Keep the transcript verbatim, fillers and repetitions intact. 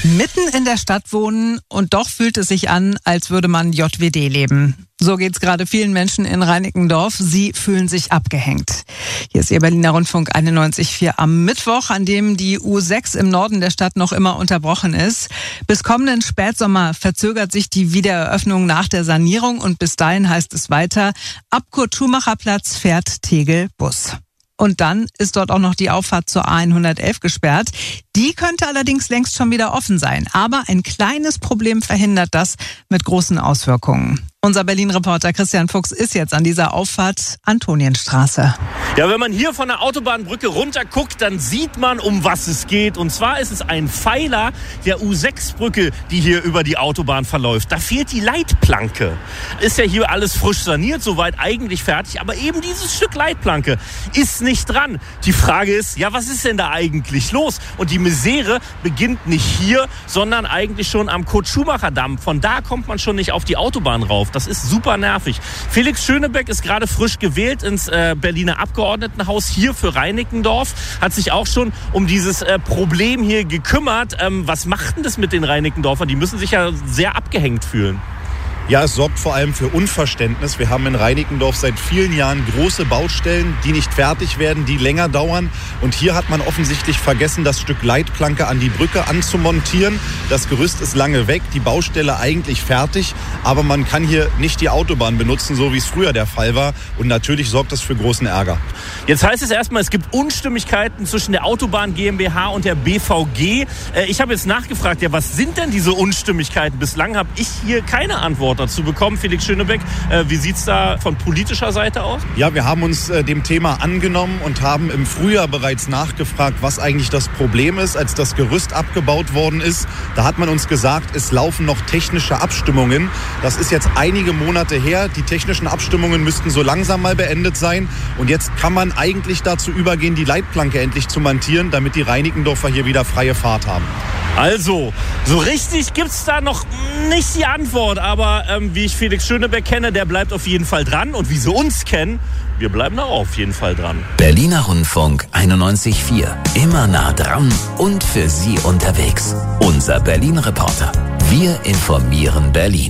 Mitten in der Stadt wohnen und doch fühlt es sich an, als würde man J W D leben. So geht's gerade vielen Menschen in Reinickendorf. Sie fühlen sich abgehängt. Hier ist Ihr Berliner Rundfunk einundneunzig Komma vier am Mittwoch, an dem die U sechs im Norden der Stadt noch immer unterbrochen ist. Bis kommenden Spätsommer verzögert sich die Wiedereröffnung nach der Sanierung und bis dahin heißt es weiter, ab Kurt-Schumacher-Platz fährt Tegel Bus. Und dann ist dort auch noch die Auffahrt zur A hundertelf gesperrt. Die könnte allerdings längst schon wieder offen sein. Aber ein kleines Problem verhindert das mit großen Auswirkungen. Unser Berlin-Reporter Christian Fuchs ist jetzt an dieser Auffahrt Antonienstraße. Ja, wenn man hier von der Autobahnbrücke runter guckt, dann sieht man, um was es geht. Und zwar ist es ein Pfeiler der U sechs Brücke, die hier über die Autobahn verläuft. Da fehlt die Leitplanke. Ist ja hier alles frisch saniert, soweit eigentlich fertig. Aber eben dieses Stück Leitplanke ist nicht dran. Die Frage ist, ja, was ist denn da eigentlich los? Und die Misere beginnt nicht hier, sondern eigentlich schon am Kurt-Schumacher-Damm. Von da kommt man schon nicht auf die Autobahn rauf. Das ist super nervig. Felix Schönebeck ist gerade frisch gewählt ins äh, Berliner Abgeordnetenhaus hier für Reinickendorf. Hat sich auch schon um dieses äh, Problem hier gekümmert. Ähm, was macht denn das mit den Reinickendorfern? Die müssen sich ja sehr abgehängt fühlen. Ja, es sorgt vor allem für Unverständnis. Wir haben in Reinickendorf seit vielen Jahren große Baustellen, die nicht fertig werden, die länger dauern. Und hier hat man offensichtlich vergessen, das Stück Leitplanke an die Brücke anzumontieren. Das Gerüst ist lange weg, die Baustelle eigentlich fertig. Aber man kann hier nicht die Autobahn benutzen, so wie es früher der Fall war. Und natürlich sorgt das für großen Ärger. Jetzt heißt es erstmal, es gibt Unstimmigkeiten zwischen der Autobahn GmbH und der B V G. Äh, ich habe jetzt nachgefragt, ja, was sind denn diese Unstimmigkeiten? Bislang habe ich hier keine Antwort dazu bekommen. Felix Schönebeck, äh, wie sieht es da von politischer Seite aus? Ja, wir haben uns äh, dem Thema angenommen und haben im Frühjahr bereits nachgefragt, was eigentlich das Problem ist, als das Gerüst abgebaut worden ist. Da hat man uns gesagt, es laufen noch technische Abstimmungen. Das ist jetzt einige Monate her. Die technischen Abstimmungen müssten so langsam mal beendet sein. Und jetzt kann man eigentlich dazu übergehen, die Leitplanke endlich zu montieren, damit die Reinickendorfer hier wieder freie Fahrt haben. Also, so richtig gibt's da noch nicht die Antwort, aber ähm, wie ich Felix Schönebeck kenne, der bleibt auf jeden Fall dran. Und wie sie uns kennen, wir bleiben da auf jeden Fall dran. Berliner Rundfunk einundneunzig Komma vier. Immer nah dran und für Sie unterwegs. Unser Berlin-Reporter. Wir informieren Berlin.